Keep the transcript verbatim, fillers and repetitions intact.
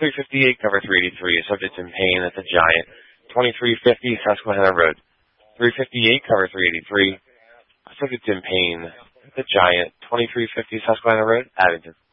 three fifty-eight, cover three eighty-three, subject in pain at the Giant, twenty-three fifty Susquehanna Road. three fifty-eight, cover three eighty-three, subject in pain at the Giant, twenty-three fifty Susquehanna Road, Abington.